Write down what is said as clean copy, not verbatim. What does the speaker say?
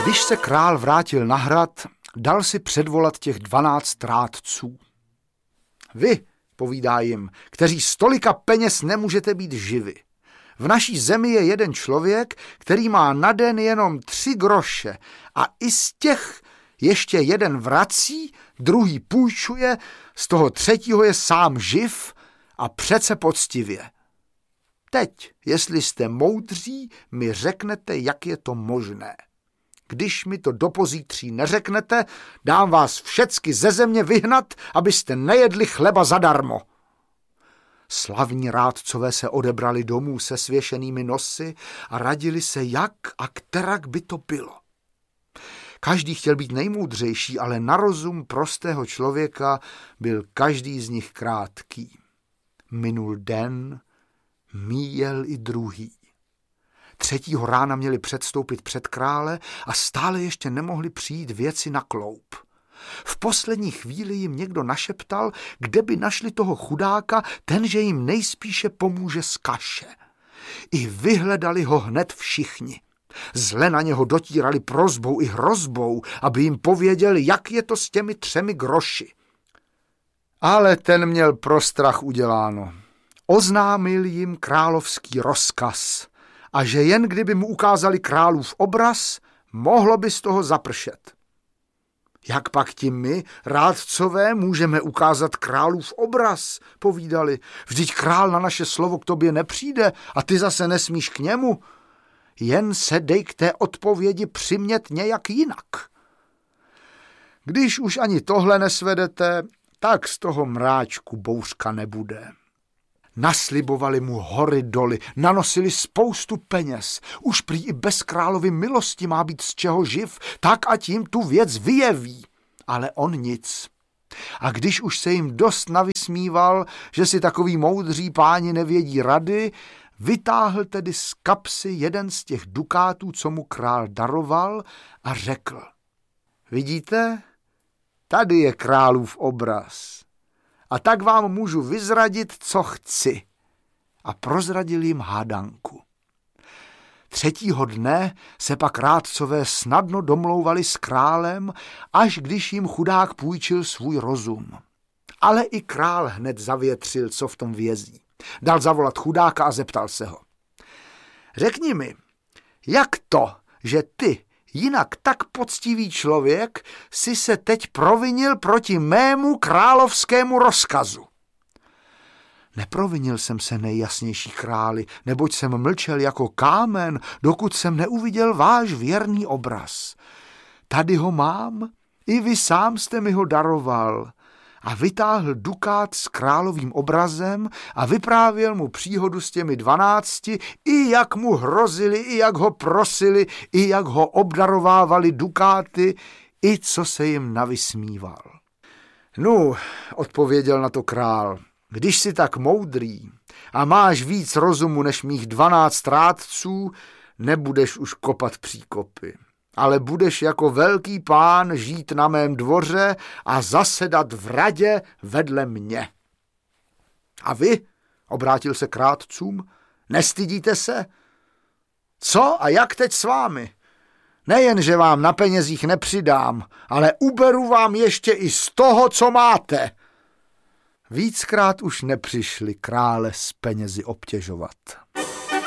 Když se král vrátil na hrad, dal si předvolat těch 12 rádců. Vy, povídá jim, kteří z tolika peněz nemůžete být živi. V naší zemi je jeden člověk, který má na den jenom 3 groše a i z těch ještě jeden vrací, druhý půjčuje, z toho 3. je sám živ a přece poctivě. Teď, jestli jste moudří, mi řeknete, jak je to možné. Když mi to do pozítří neřeknete, dám vás všecky ze země vyhnat, abyste nejedli chleba zadarmo. Slavní rádcové se odebrali domů se svěšenými nosy a radili se, jak a kterak by to bylo. Každý chtěl být nejmoudřejší, ale na rozum prostého člověka byl každý z nich krátký. Minul den, míjel i druhý. 3. rána měli předstoupit před krále a stále ještě nemohli přijít věci na kloup. V poslední chvíli jim někdo našeptal, kde by našli toho chudáka, ten, že jim nejspíše pomůže z kaše. I vyhledali ho hned všichni. Zle na něho dotírali prosbou i hrozbou, aby jim pověděl, jak je to s těmi 3 groši. Ale ten měl pro strach uděláno. Oznámil jim královský rozkaz a že jen kdyby mu ukázali králův obraz, mohlo by z toho zapršet. Jak pak ti my, rádcové, můžeme ukázat králův obraz, povídali. Vždyť král na naše slovo k tobě nepřijde a ty zase nesmíš k němu. Jen se dej k té odpovědi přimět nějak jinak. Když už ani tohle nesvedete, tak z toho mráčku bouřka nebude. Naslibovali mu hory doly, nanosili spoustu peněz. Už prý i bez královy milosti má být z čeho živ, tak ať jim tu věc vyjeví. Ale on nic. A když už se jim dost navysmíval, že si takoví moudří páni nevědí rady, vytáhl tedy z kapsy jeden z těch dukátů, co mu král daroval, a řekl: Vidíte, tady je králův obraz. A tak vám můžu vyzradit, co chci. A prozradil jim hádanku. 3. dne se pak rádcové snadno domlouvali s králem, až když jim chudák půjčil svůj rozum. Ale i král hned zavětřil, co v tom vězí. Dal zavolat chudáka a zeptal se ho: Řekni mi, jak to, že ty, jinak tak poctivý člověk, si se teď provinil proti mému královskému rozkazu? Neprovinil jsem se, nejjasnější králi, neboť jsem mlčel jako kámen, dokud jsem neuviděl váš věrný obraz. Tady ho mám, i vy sám jste mi ho daroval. A vytáhl dukát s královým obrazem a vyprávěl mu příhodu s těmi 12, i jak mu hrozili, i jak ho prosili, i jak ho obdarovávali dukáty, i co se jim navysmíval. Nu, odpověděl na to král, když jsi tak moudrý a máš víc rozumu než mých 12 rádců, nebudeš už kopat příkopy. Ale budeš jako velký pán žít na mém dvoře a zasedat v radě vedle mě. A vy, obrátil se k rádcům, nestydíte se? Co a jak teď s vámi? Nejen, že vám na penězích nepřidám, ale uberu vám ještě i z toho, co máte. Víckrát už nepřišli krále s penězi obtěžovat.